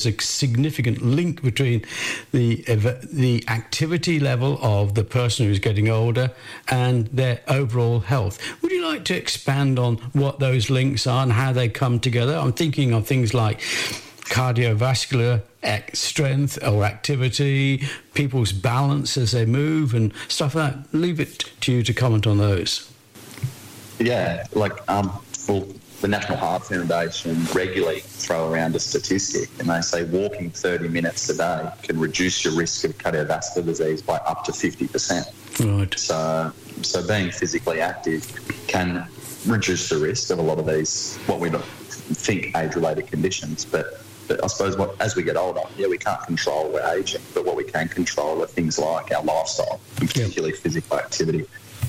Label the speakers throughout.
Speaker 1: a significant link between the activity level of the person who's getting older and their overall health. Would you like to expand on what those links are and how they come together? I'm thinking of things like cardiovascular strength or activity, people's balance as they move and stuff like that. Leave it to you to comment on those.
Speaker 2: Yeah, the National Heart Foundation regularly throw around a statistic, and they say walking 30 minutes a day can reduce your risk of cardiovascular disease by up to 50%.
Speaker 1: Right.
Speaker 2: So being physically active can reduce the risk of a lot of these, what we think age-related conditions. But I suppose as we get older, we can't control we're aging, but what we can control are things like our lifestyle, and particularly physical activity.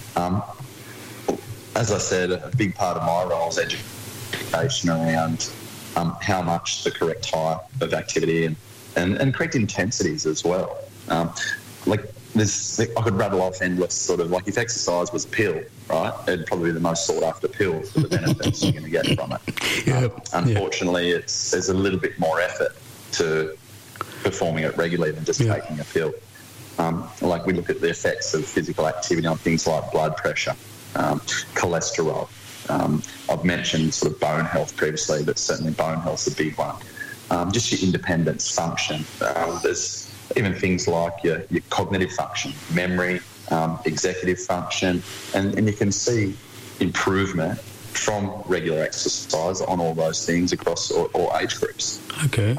Speaker 2: As I said, a big part of my role is education around how much the correct type of activity and correct intensities as well. I could rattle off endless sort of, like if exercise was a pill, right, it'd probably be the most sought after pill for the benefits you're going to get from it. Unfortunately, there's a little bit more effort to performing it regularly than just taking a pill. We look at the effects of physical activity on things like blood pressure, cholesterol. I've mentioned sort of bone health previously, but certainly bone health's a big one. Just your independence function. There's even things like your cognitive function, memory, executive function, and you can see improvement from regular exercise on all those things across all age groups.
Speaker 1: Okay.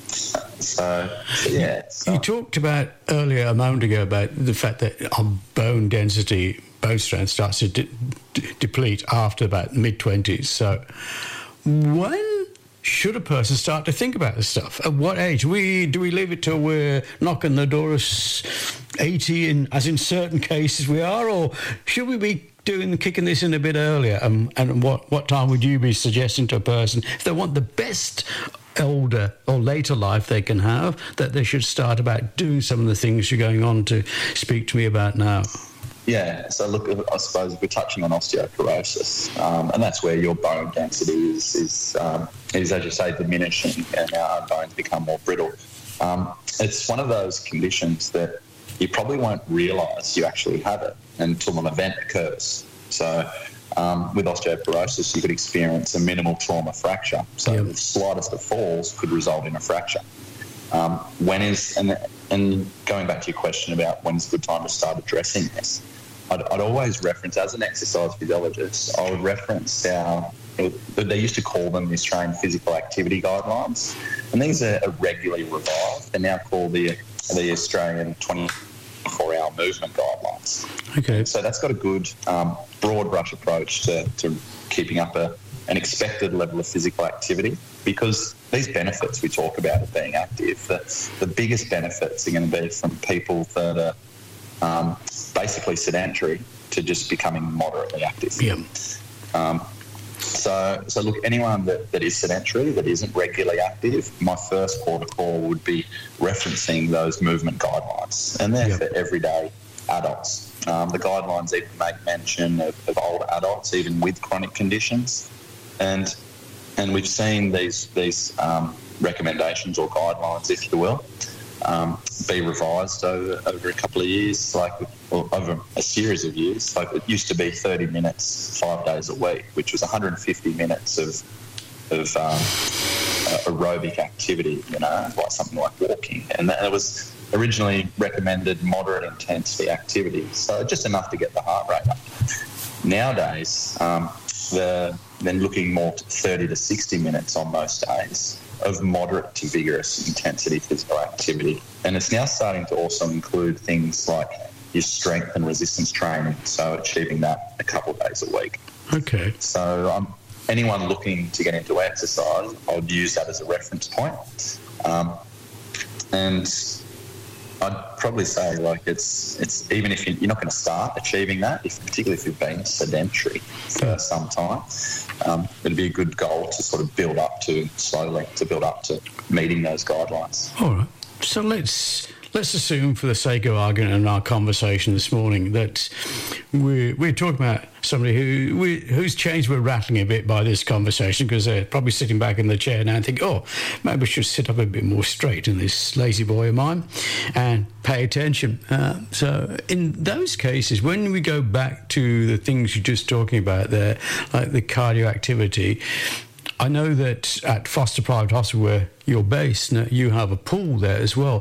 Speaker 1: You talked about earlier, a moment ago, about the fact that our bone density, bone strength starts to deplete after about mid-20s. So when should a person start to think about this stuff? At what age? Do we leave it till we're knocking the door of 80, as in certain cases we are, or should we be kicking this in a bit earlier? And what time would you be suggesting to a person if they want the best older or later life they can have, that they should start about doing some of the things you're going on to speak to me about now?
Speaker 2: Yeah, so look, I suppose if we're touching on osteoporosis, and that's where your bone density is as you say, diminishing, and our bones become more brittle. It's one of those conditions that you probably won't realise you actually have it until an event occurs. So with osteoporosis, you could experience a minimal trauma fracture. So the slightest of falls could result in a fracture. And going back to your question about when's a good time to start addressing this, I'd always reference, as an exercise physiologist, I would reference they used to call them the Australian Physical Activity Guidelines, and these are regularly revised. They're now called the Australian 24-hour movement guidelines.
Speaker 1: Okay.
Speaker 2: So that's got a good broad brush approach to keeping up an expected level of physical activity, because these benefits we talk about of being active, the biggest benefits are going to be from people that are basically sedentary to just becoming moderately active.
Speaker 1: Yeah.
Speaker 2: So look, anyone that is sedentary, that isn't regularly active, my first port of call would be referencing those movement guidelines, and they're for everyday adults. The guidelines even make mention of older adults, even with chronic conditions, and we've seen these recommendations or guidelines, if you will, be revised over a couple of years, over a series of years. Like, it used to be 30 minutes, 5 days a week, which was 150 minutes of aerobic activity, like something like walking. And that was originally recommended moderate intensity activity, so just enough to get the heart rate up. Nowadays, they're then looking more to 30 to 60 minutes on most days of moderate to vigorous intensity physical activity. And it's now starting to also include things like your strength and resistance training, so achieving that a couple of days a week.
Speaker 1: Okay.
Speaker 2: So anyone looking to get into exercise, I would use that as a reference point. And I'd probably say, it's even if you're not going to start achieving that, particularly if you've been sedentary for some time, it'd be a good goal to sort of build up to slowly, to build up to meeting those guidelines.
Speaker 1: All right. So let's let's assume, for the sake of argument in our conversation this morning, that we're talking about somebody whose chains were rattling a bit by this conversation, because they're probably sitting back in the chair now and think, oh, maybe I should sit up a bit more straight in this lazy boy of mine and pay attention. So in those cases, when we go back to the things you're just talking about there, like the cardio activity, I know that at Foster Private Hospital, where you're based, you have a pool there as well.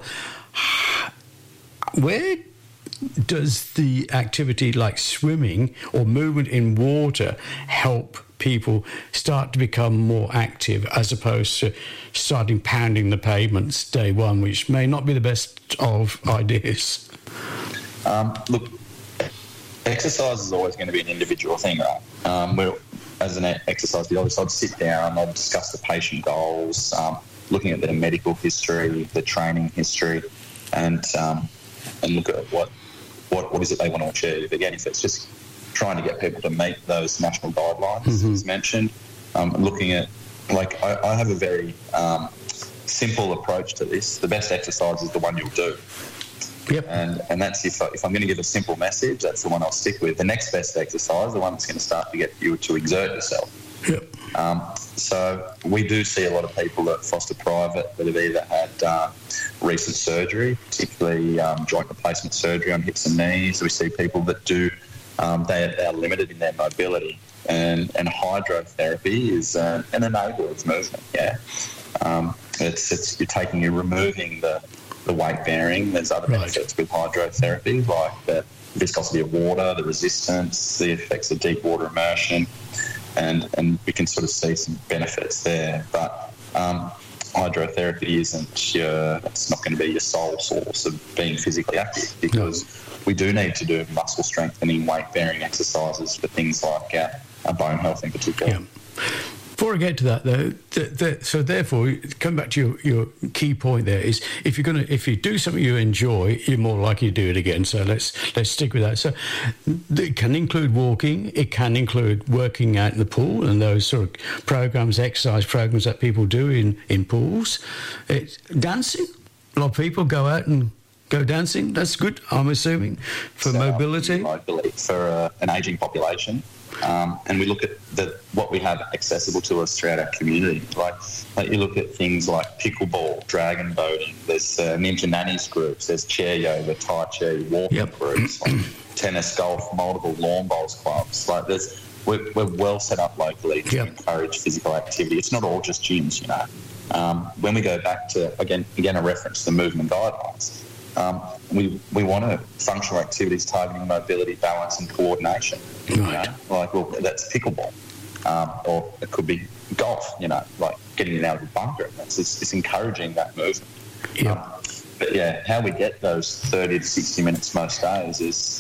Speaker 1: Where does the activity like swimming or movement in water help people start to become more active, as opposed to starting pounding the pavements day one, which may not be the best of ideas?
Speaker 2: Look, exercise is always going to be an individual thing, right? As an exercise physiologist, I'd sit down, I'd discuss the patient goals, looking at their medical history, the training history, and look at what is it they want to achieve. Again, if it's just trying to get people to meet those national guidelines, as mentioned, looking at, like, I have a very simple approach to this. The best exercise is the one you'll do.
Speaker 1: Yep.
Speaker 2: And that's if I'm going to give a simple message, that's the one I'll stick with. The next best exercise, the one that's going to start to get you to exert yourself.
Speaker 1: Yep.
Speaker 2: So we do see a lot of people at Foster Private that have either had recent surgery, particularly joint replacement surgery on hips and knees. We see people that do, they are limited in their mobility. And hydrotherapy is an enabler of movement, yeah. You're removing the weight bearing. There's other benefits with hydrotherapy, like the viscosity of water, the resistance, the effects of deep water immersion, and we can sort of see some benefits there. But hydrotherapy it's not going to be your sole source of being physically active, because we do need to do muscle strengthening, weight bearing exercises for things like bone health in particular.
Speaker 1: Yeah. Before I get to that, though, so therefore, come back to your key point there is if you do something you enjoy, you're more likely to do it again. So let's stick with that. So it can include walking, it can include working out in the pool and those sort of programs, exercise programs that people do in pools. It's dancing. A lot of people go out and go dancing. That's good, I'm assuming, for mobility.
Speaker 2: Mobility for an ageing population. And we look at what we have accessible to us throughout our community. Like you look at things like pickleball, dragon boating, there's ninja nannies groups, there's chair yoga, tai chi, walking groups, like tennis, golf, multiple lawn bowls clubs. Like we're well set up locally to encourage physical activity. It's not all just gyms, you know. When we go back to, again a reference to the movement guidelines, we want functional activities targeting mobility, balance and coordination.
Speaker 1: Right.
Speaker 2: You know? Like, well, that's pickleball. Or it could be golf, you know, like getting it out of the bunker. It's encouraging that movement.
Speaker 1: Yeah.
Speaker 2: But yeah, how we get those 30 to 60 minutes most days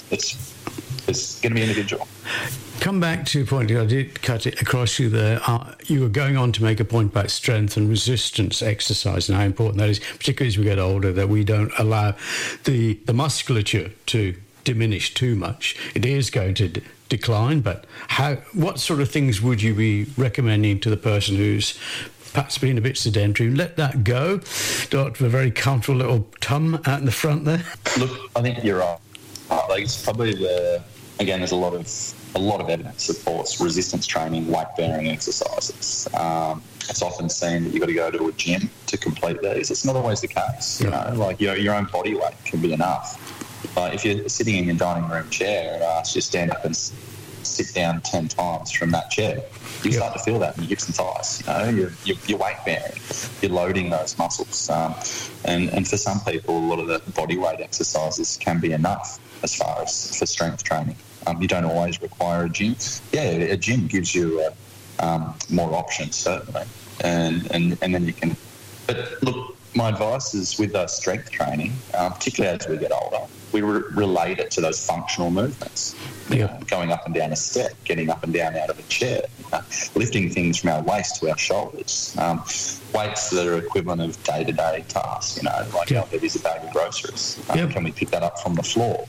Speaker 2: it's going to be individual.
Speaker 1: Come back to a point, I did cut it across you there. You were going on to make a point about strength and resistance exercise and how important that is, particularly as we get older, that we don't allow the musculature to diminish too much. It is going to decline, but what sort of things would you be recommending to the person who's perhaps been a bit sedentary? Let that go. Don't have a very comfortable little tum out in the front there.
Speaker 2: Look, I think you're right. Like it's probably there's a lot of evidence supports resistance training, weight bearing exercises. It's often seen that you've got to go to a gym to complete these. It's not always the case. You know, like your own body weight can be enough. But if you're sitting in your dining room chair and ask you to stand up and sit down 10 times from that chair, you start to feel that in your hips and thighs. You know, you're weight bearing, you're loading those muscles. And for some people, a lot of the body weight exercises can be enough as far as for strength training. You don't always require a gym. Yeah, a gym gives you more options, certainly. And then you can... But look, my advice is with strength training, particularly as we get older, we relate it to those functional movements. You know, going up and down a step, getting up and down out of a chair, lifting things from our waist to our shoulders, weights that are equivalent of day-to-day tasks, you know, like how heavy is a bag of groceries. Can we pick that up from the floor?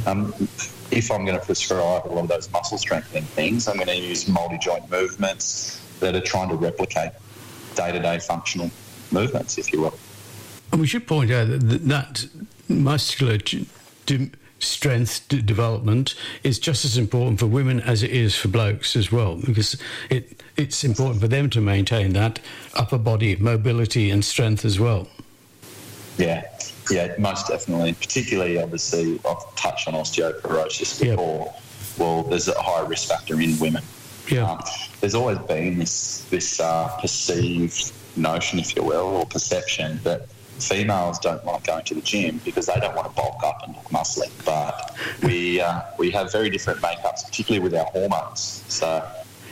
Speaker 2: If I'm going to prescribe a lot of those muscle strengthening things, I'm going to use multi-joint movements that are trying to replicate day-to-day functional movements, if you will.
Speaker 1: And we should point out that muscular strength development is just as important for women as it is for blokes as well, because it's important for them to maintain that upper body mobility and strength as well.
Speaker 2: Yeah, most definitely. Particularly, obviously, I've touched on osteoporosis before. Yep. Well, there's a high risk factor in women.
Speaker 1: Yeah.
Speaker 2: There's always been this perceived notion, if you will, or perception that females don't like going to the gym because they don't want to bulk up and look muscly. But we have very different makeups, particularly with our hormones. So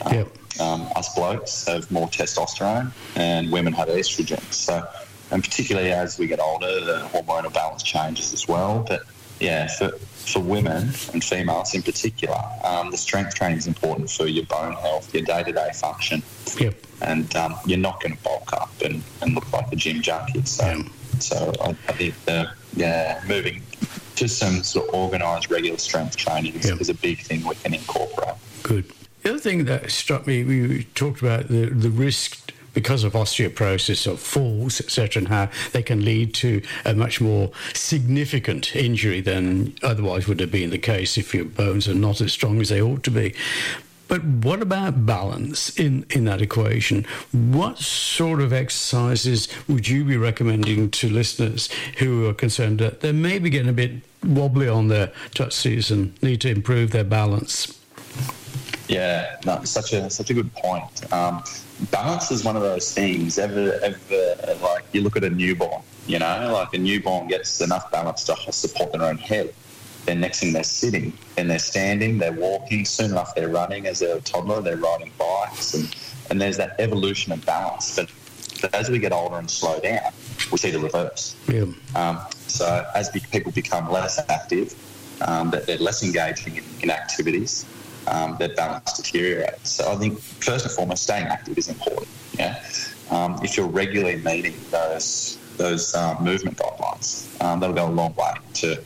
Speaker 2: us blokes have more testosterone and women have estrogen. So, and particularly as we get older, the hormonal balance changes as well. But yeah, for women and females in particular, the strength training is important for your bone health, your day-to-day function.
Speaker 1: Yep.
Speaker 2: And you're not going to bulk up and look like a gym junkie. So I think moving to some sort of organised regular strength training is a big thing we can incorporate.
Speaker 1: Good. The other thing that struck me, we talked about the risk because of osteoporosis of falls, etc., and how they can lead to a much more significant injury than otherwise would have been the case if your bones are not as strong as they ought to be. But what about balance in that equation? What sort of exercises would you be recommending to listeners who are concerned that they may be getting a bit wobbly on their touchscreens and need to improve their balance?
Speaker 2: Yeah, no, such a good point. Balance is one of those things. Ever like you look at a newborn, like a newborn gets enough balance to support their own head. Then next thing they're sitting, then they're standing, they're walking. Soon enough they're running. As a toddler, they're riding bikes, and there's that evolution of balance. But as we get older and slow down, we see the reverse.
Speaker 1: Yeah.
Speaker 2: So as people become less active, that they're less engaging in activities, their balance deteriorates. So I think first and foremost, staying active is important. Yeah. If you're regularly meeting those movement guidelines, that'll go a long way to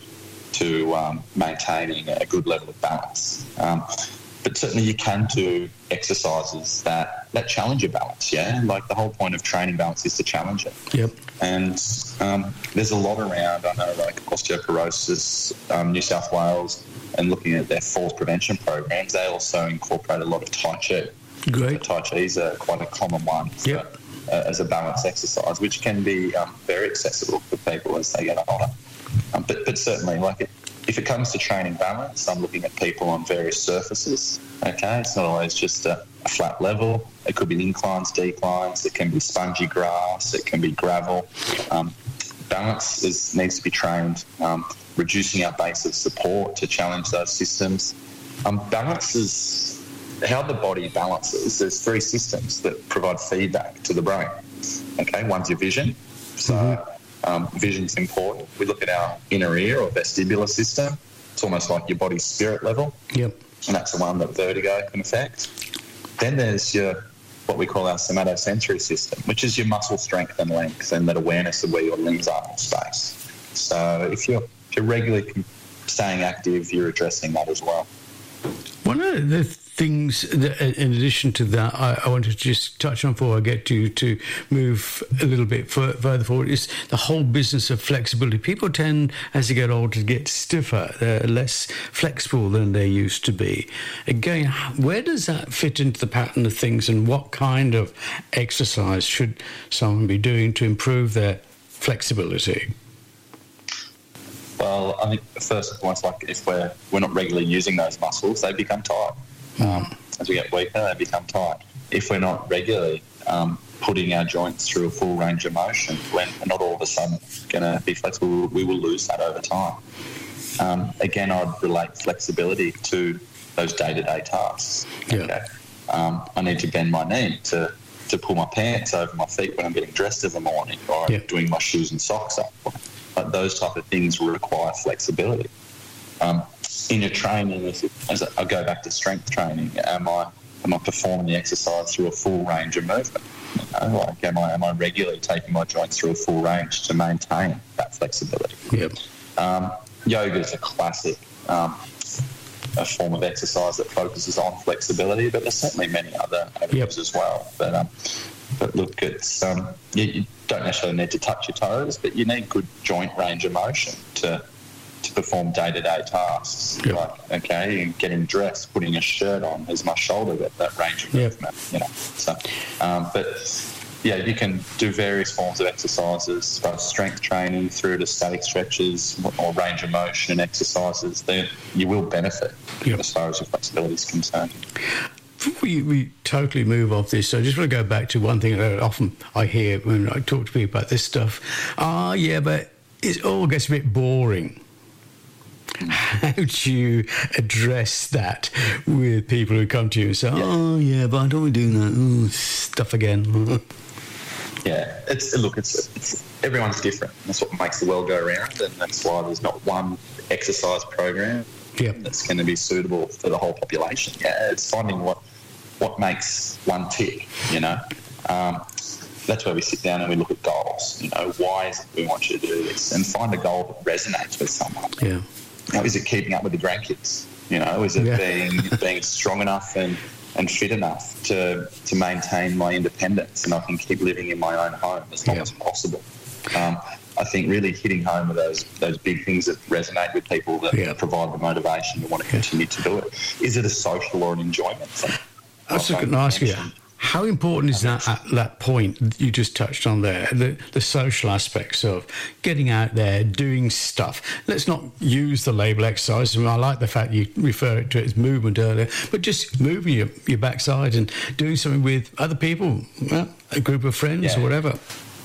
Speaker 2: maintaining a good level of balance. But certainly you can do exercises that challenge your balance, Like the whole point of training balance is to challenge it.
Speaker 1: Yep.
Speaker 2: And there's a lot around, I know, like osteoporosis, New South Wales, and looking at their falls prevention programs, they also incorporate a lot of Tai Chi.
Speaker 1: Great.
Speaker 2: Tai Chi is quite a common one as a balance exercise, which can be very accessible for people as they get older. But certainly, like if it comes to training balance, I'm looking at people on various surfaces. Okay, it's not always just a flat level. It could be inclines, declines. It can be spongy grass. It can be gravel. Balance needs to be trained. Reducing our base of support to challenge those systems. Balance is how the body balances. There's three systems that provide feedback to the brain. Okay, one's your vision. So. Vision's important. We look at our inner ear or vestibular system. It's almost like your body's spirit level.
Speaker 1: Yep.
Speaker 2: And that's the one that vertigo can affect. Then there's what we call our somatosensory system, which is your muscle strength and length and that awareness of where your limbs are in space. So if you're regularly staying active, you're addressing that as well.
Speaker 1: One of the things that, in addition to that, I wanted to just touch on before I get to move a little bit further forward is the whole business of flexibility. People tend, as they get older, to get stiffer. They're less flexible than they used to be. Again, where does that fit into the pattern of things, and what kind of exercise should someone be doing to improve their flexibility?
Speaker 2: Well, I think first and foremost, like if we're not regularly using those muscles, they become tight. As we get weaker, they become tight. If we're not regularly putting our joints through a full range of motion, we're not all of a sudden going to be flexible. We will lose that over time. Again, I'd relate flexibility to those day-to-day tasks.
Speaker 1: Yeah.
Speaker 2: Okay? I need to bend my knee to pull my pants over my feet when I'm getting dressed in the morning, or doing my shoes and socks up. Like those type of things will require flexibility. In your training, as I go back to strength training, am I performing the exercise through a full range of movement? Like am I regularly taking my joints through a full range to maintain that flexibility?
Speaker 1: Yep.
Speaker 2: Yoga is a classic a form of exercise that focuses on flexibility, but there's certainly many other avenues as well. But But look, it's you don't necessarily need to touch your toes, but you need good joint range of motion to perform day-to-day tasks.
Speaker 1: Yep.
Speaker 2: Like, okay, getting dressed, putting a shirt on, is my shoulder got that range of movement, you know. So, but yeah, you can do various forms of exercises, both strength training through to static stretches or range of motion exercises. You will benefit as far as your flexibility is concerned.
Speaker 1: Before we totally move off this, I just want to go back to one thing that often I hear when I talk to people about this stuff. Yeah, but it all gets a bit boring. How do you address that with people who come to you and say, oh, yeah, but I don't want to do that. Ooh, stuff again.
Speaker 2: Yeah, it's everyone's different. That's what makes the world go around, and that's why there's not one exercise program that's going to be suitable for the whole population. Yeah, it's finding what makes one tick, you know. That's where we sit down and we look at goals. You know, why is it we want you to do this? And find a goal that resonates with someone.
Speaker 1: Yeah.
Speaker 2: Now, is it keeping up with the grandkids? You know, is it being strong enough and fit enough to maintain my independence and I can keep living in my own home as long as possible? I think really hitting home with those big things that resonate with people that provide the motivation to want to continue to do it. Is it a social or an enjoyment thing?
Speaker 1: I was going to ask you, how important is that at that point you just touched on there, the social aspects of getting out there, doing stuff? Let's not use the label exercise. I mean, I like the fact you refer to it as movement earlier, but just moving your backside and doing something with other people, a group of friends or whatever.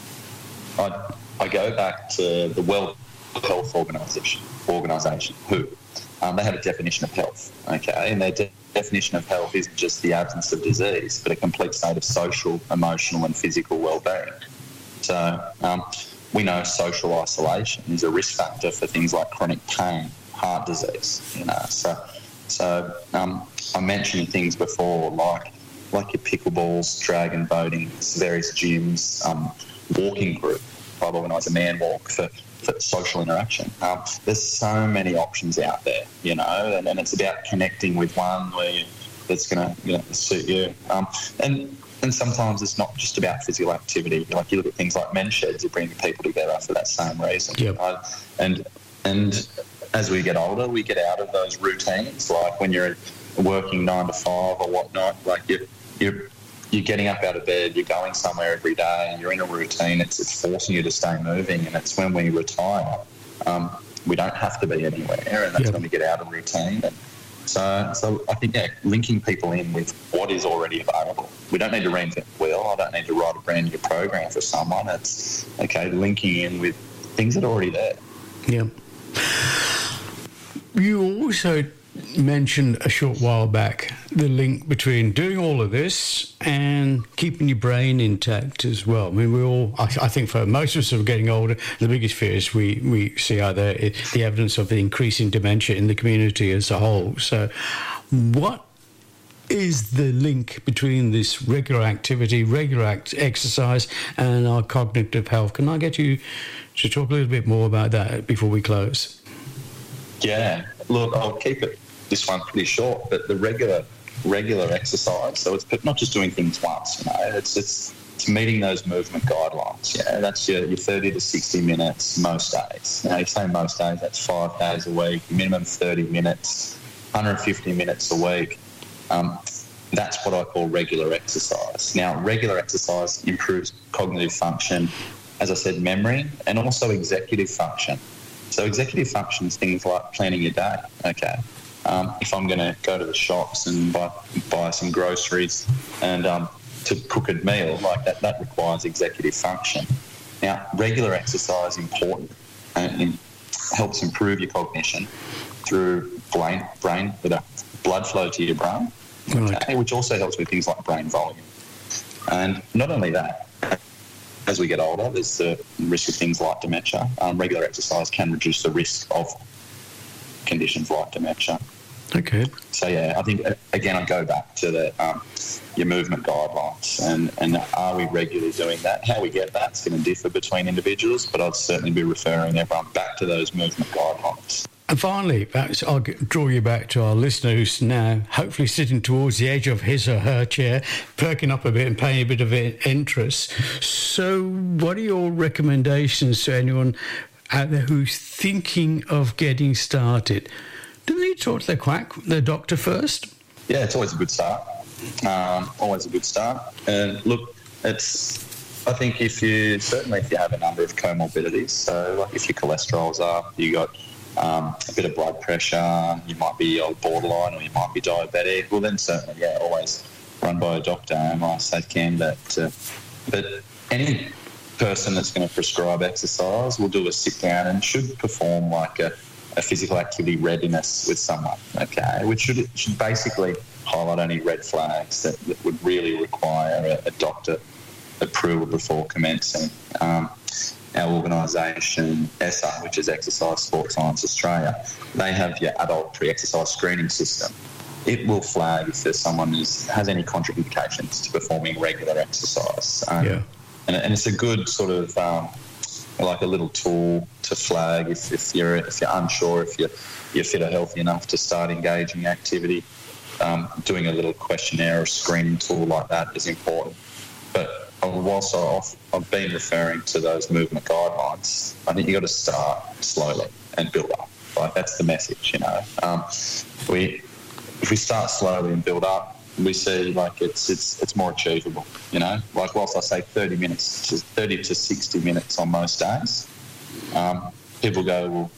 Speaker 2: I go back to the World Health Organization, WHO. They have a definition of health, okay? And their definition of health isn't just the absence of disease, but a complete state of social, emotional and physical well-being. So we know social isolation is a risk factor for things like chronic pain, heart disease, you know. So I mentioned things before like your pickleballs, dragon boating, various gyms, walking group. I've organised a man walk for social interaction. There's so many options out there, you know, and it's about connecting with one that's going to suit you. And sometimes it's not just about physical activity. Like you look at things like men's sheds, you bring people together for that same reason.
Speaker 1: Yep.
Speaker 2: And as we get older, we get out of those routines. Like when you're working 9 to 5 or whatnot, like you're getting up out of bed, you're going somewhere every day, and you're in a routine. It's forcing you to stay moving, and it's when we retire, we don't have to be anywhere, and that's when we get out of routine. And so I think linking people in with what is already available. We don't need to reinvent the wheel. I don't need to write a brand new program for someone. It's linking in with things that are already there.
Speaker 1: Yeah. You also mentioned a short while back the link between doing all of this and keeping your brain intact as well. I mean, I think for most of us who are getting older, the biggest fears we see out there is the evidence of the increasing dementia in the community as a whole. So what is the link between this regular activity, regular exercise and our cognitive health? Can I get you to talk a little bit more about that before we close?
Speaker 2: Yeah, look, I'll keep this one pretty short, but the regular exercise, so it's not just doing things once, you know, it's meeting those movement guidelines. Yeah, that's your 30 to 60 minutes most days. You know, you say most days, that's 5 days a week, minimum 30 minutes, 150 minutes a week. That's what I call regular exercise. Now, regular exercise improves cognitive function, as I said, memory, and also executive function. So executive function is things like planning your day, okay? If I'm going to go to the shops and buy some groceries and to cook a meal, like that requires executive function. Now, regular exercise is important and it helps improve your cognition through brain with a blood flow to your brain, okay, which also helps with things like brain volume. And not only that, as we get older, there's the risk of things like dementia. Regular exercise can reduce the risk of conditions like dementia.
Speaker 1: Okay.
Speaker 2: So, I think, again, I go back to your movement guidelines and are we regularly doing that? How we get that's going to differ between individuals, but I'd certainly be referring everyone back to those movement guidelines.
Speaker 1: And finally, perhaps I'll draw you back to our listener who's now hopefully sitting towards the edge of his or her chair, perking up a bit and paying a bit of interest. So what are your recommendations to anyone out there who's thinking of getting started? Do they talk to their doctor first?
Speaker 2: Yeah, it's always a good start. Always a good start. And look, I think if you have a number of comorbidities, so like if your cholesterol's up, you got a bit of blood pressure, you might be borderline or you might be diabetic, well then certainly, always run by a doctor, am I safe candidate. But any person that's going to prescribe exercise will do a sit down and should perform like a physical activity readiness with someone, okay, which should basically highlight any red flags that would really require a doctor approval before commencing. Our organisation, ESSA, which is Exercise Sport Science Australia, they have your adult pre-exercise screening system. It will flag if there's someone who has any contraindications to performing regular exercise. And it's a good sort of like a little tool to flag if you're unsure if you're fit or healthy enough to start engaging activity. Doing a little questionnaire or screening tool like that is important. But whilst I've been referring to those movement guidelines, I think you've got to start slowly and build up. Like, that's the message, you know. If we start slowly and build up, we see like it's more achievable, you know. Like, whilst I say 30 to 60 minutes on most days, people go, well,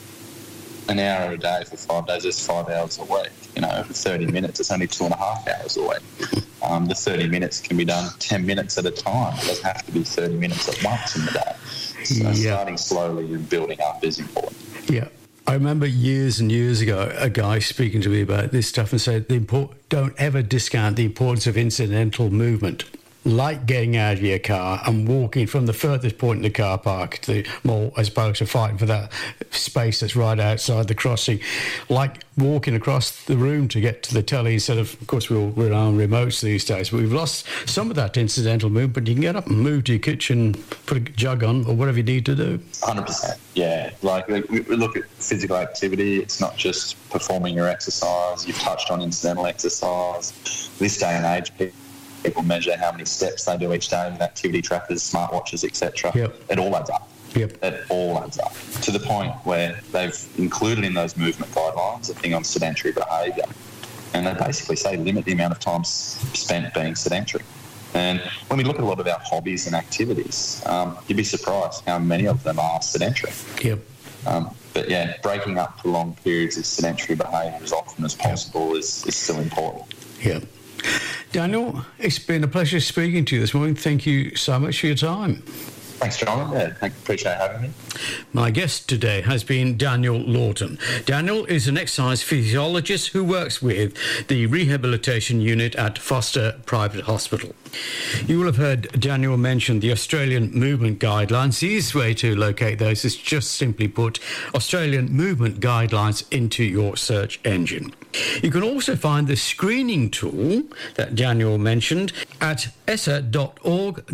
Speaker 2: an hour a day for 5 days is 5 hours a week. You know, for 30 minutes, it's only 2.5 hours a week. The 30 minutes can be done 10 minutes at a time. It doesn't have to be 30 minutes at once in the day. So starting slowly and building up is important. Yeah.
Speaker 1: I remember years and years ago a guy speaking to me about this stuff and said, don't ever discount the importance of incidental movement, like getting out of your car and walking from the furthest point in the car park to the mall as opposed to fighting for that space that's right outside the crossing, like walking across the room to get to the telly instead of course, we all rely on remotes these days, but we've lost some of that incidental movement, but you can get up and move to your kitchen, put a jug on or whatever you need to do.
Speaker 2: 100%, yeah. Like we look at physical activity, it's not just performing your exercise. You've touched on incidental exercise. This day and age, people measure how many steps they do each day with activity trackers, smartwatches, etc.
Speaker 1: Yep.
Speaker 2: It all adds up.
Speaker 1: Yep.
Speaker 2: It all adds up to the point where they've included in those movement guidelines a thing on sedentary behaviour. And they basically say limit the amount of time spent being sedentary. And when we look at a lot of our hobbies and activities, you'd be surprised how many of them are sedentary.
Speaker 1: Yep.
Speaker 2: But yeah, breaking up prolonged periods of sedentary behaviour as often as possible is still important.
Speaker 1: Yeah. Daniel, it's been a pleasure speaking to you this morning. Thank you so much for your time.
Speaker 2: Thanks, John. Yeah, appreciate having me.
Speaker 1: My guest today has been Daniel Lawton. Daniel is an exercise physiologist who works with the rehabilitation unit at Foster Private Hospital. You will have heard Daniel mention the Australian Movement Guidelines. The easiest way to locate those is just simply put Australian Movement Guidelines into your search engine. You can also find the screening tool that Daniel mentioned at essa.org.au,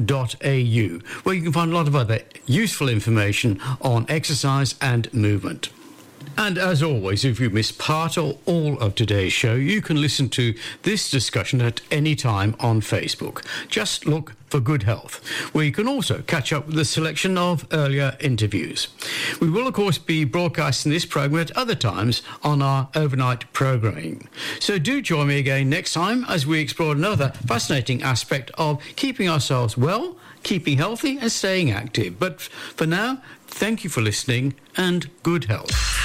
Speaker 1: where you can find a lot of other useful information on exercise and movement. And as always, if you missed part or all of today's show, you can listen to this discussion at any time on Facebook. Just look for Good Health, where you can also catch up with a selection of earlier interviews. We will, of course, be broadcasting this program at other times on our overnight programming. So do join me again next time as we explore another fascinating aspect of keeping ourselves well, keeping healthy and staying active. But for now, thank you for listening and good health.